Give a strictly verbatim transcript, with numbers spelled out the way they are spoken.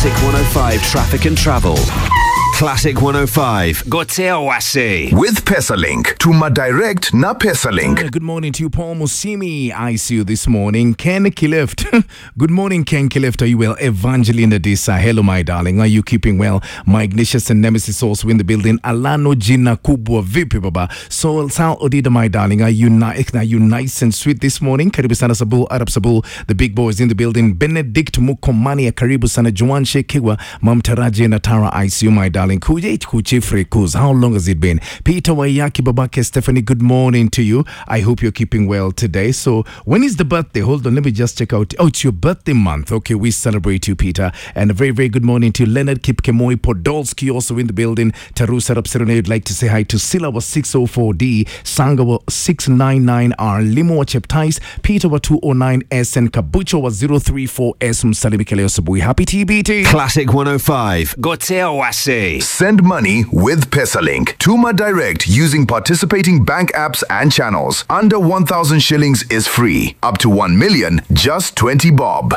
Classic one oh five Traffic and Travel. Classic one oh five, Goteo Wase. With PesaLink, Tuma Direct na PesaLink. Uh, good morning to you, Paul Musimi. I see you this morning. Ken Kileft. Good morning, Ken Kileft. Are you well? Evangeline Adisa. Hello, my darling. Are you keeping well? My Ignatius and Nemesis also in the building. Alano Jina Kubwa Vipi Baba. So, Sal Odida, my darling. Are you, ni- are you nice and sweet this morning? Karibu Sana Sabul, Arab Sabul. The big boys in the building. Benedict Mukomani. Karibu Sana Juan Shekiwa. Mam Taraji Natara. I see you, my darling. Kuje Kuche Frekuz. How long has it been? Peter Wayaki Babake Stephanie, good morning to you. I hope you're keeping well today. So, when is the birthday? Hold on, let me just check out. Oh, it's your birthday month. Okay, we celebrate you, Peter. And a very, very good morning to Leonard Kipkemoi Podolski, also in the building. Taru Sarab Serene, I'd like to say hi to Silawa six oh four D, Sangawa six ninety-nine R, Limo Cheptais, Peter wa two oh nine S, and Kabucho wa zero three four S. Msalimi Keleo Sabui. Happy T B T. Classic one oh five, Goteo Wase. Send money with PesaLink. Tuma Direct using participating bank apps and channels. Under one thousand shillings is free. Up to one million, just twenty bob.